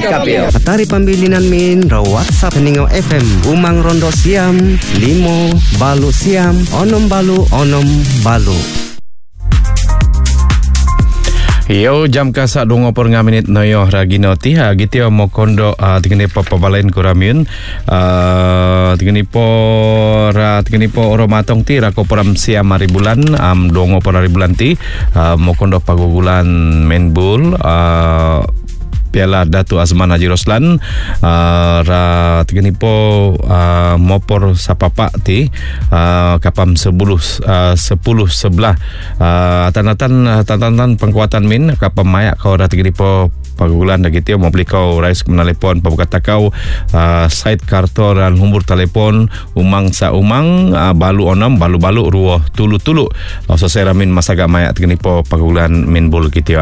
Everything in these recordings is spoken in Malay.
kapio. Atari pambilinan min ra WhatsApp Keningau FM Umang Rondo Siam 5 balu siam onom balu. Yo jam kasak 20 minit noyo ragino ti ha gitio mo kondo tingani papabalain kuramiun tingani po oro matong ti rako peram siam hari bulan 20 hari bulan ti mo kondo pagugulan menbul Piala Datu Azman Haji Roslan ra tingani po mopor sapapa ti kapam 10 sebelah tantan pengkuatan min kapam mayak kau ra tingani po pagulan dah gitu mau beli kau rais menelepon pabukata kau site kartu dan humbur telepon umang sa umang balu onam balu ruah tulu so saya ramin masaga mayak tingani po pagulan min bul gitu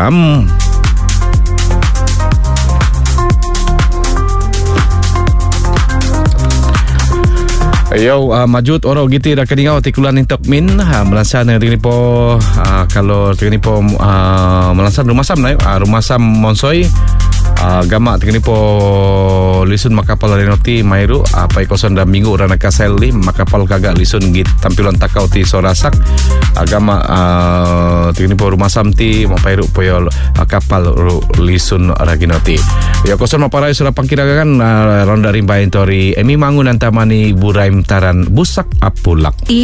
Yo majut oro gitu dah keningau tikulan intok min melansan dengan po kalau dengan po melansan rumah sam na rumah sam monsoi gama dengan po lisun makapal renoti mairu apa ikosan dah minggu rana kasel li makapal kagak lisun git tampilan takau ti sorasak agama dengan po rumah sam ti mapairu poyol kapal lisun raginoti ya kosan maparai sudah pangkiragan ronda rimbain tori emi mangunan tamani buraim taran busak apulak.